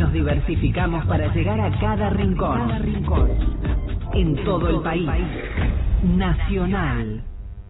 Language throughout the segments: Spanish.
Nos diversificamos para llegar a cada rincón. En todo el país. Nacional.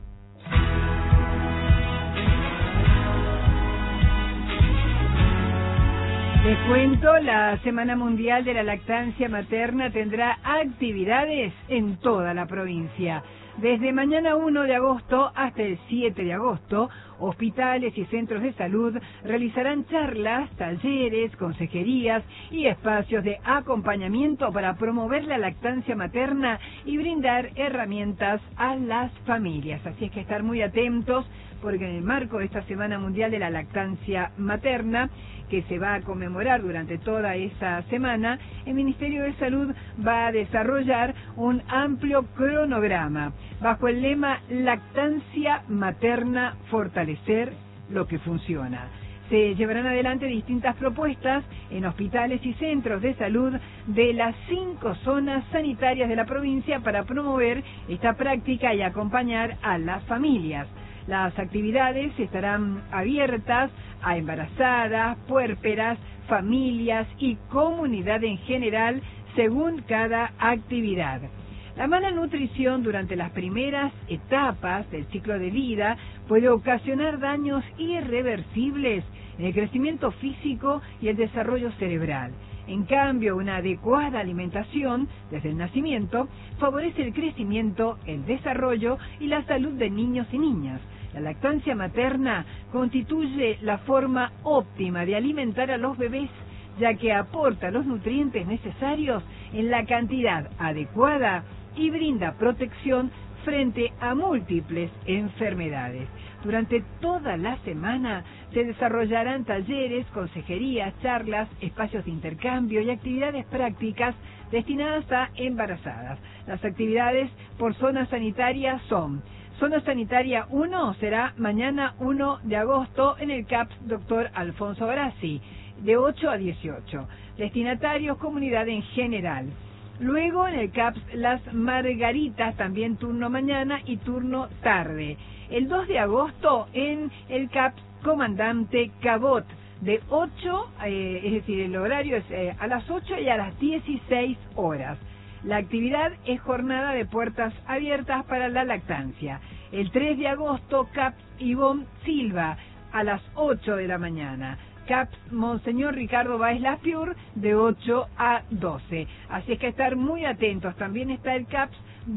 Les cuento, la Semana Mundial de la Lactancia Materna tendrá actividades en toda la provincia. Desde mañana 1 de agosto hasta el 7 de agosto, hospitales y centros de salud realizarán charlas, talleres, consejerías y espacios de acompañamiento para promover la lactancia materna y brindar herramientas a las familias. Así es que estar muy atentos, porque en el marco de esta Semana Mundial de la Lactancia Materna, que se va a conmemorar durante toda esa semana, el Ministerio de Salud va a desarrollar un amplio cronograma bajo el lema Lactancia Materna, fortalecer lo que funciona. Se llevarán adelante distintas propuestas en hospitales y centros de salud de las 5 zonas sanitarias de la provincia para promover esta práctica y acompañar a las familias. Las actividades estarán abiertas a embarazadas, puérperas, familias y comunidad en general según cada actividad. La mala nutrición durante las primeras etapas del ciclo de vida puede ocasionar daños irreversibles en el crecimiento físico y el desarrollo cerebral. En cambio, una adecuada alimentación desde el nacimiento favorece el crecimiento, el desarrollo y la salud de niños y niñas. La lactancia materna constituye la forma óptima de alimentar a los bebés, ya que aporta los nutrientes necesarios en la cantidad adecuada y brinda protección frente a múltiples enfermedades. Durante toda la semana se desarrollarán talleres, consejerías, charlas, espacios de intercambio y actividades prácticas destinadas a embarazadas. Las actividades por zona sanitaria son: Zona Sanitaria 1 será mañana 1 de agosto en el CAPS Dr. Alfonso Grassi, de 8 a 18. Destinatarios, comunidad en general. Luego en el CAPS Las Margaritas, también turno mañana y turno tarde. El 2 de agosto en el CAPS Comandante Cabot, de 8, es decir, el horario es a las 8 y a las 16 horas. La actividad es jornada de puertas abiertas para la lactancia. El 3 de agosto, CAPS Ivonne Silva, a las 8 de la mañana. CAPS Monseñor Ricardo Báez Laspiur, de 8 a 12. Así es que estar muy atentos. También está el CAPS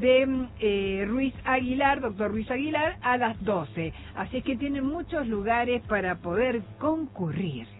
de Ruiz Aguilar, doctor Ruiz Aguilar, a las 12. Así es que tienen muchos lugares para poder concurrir.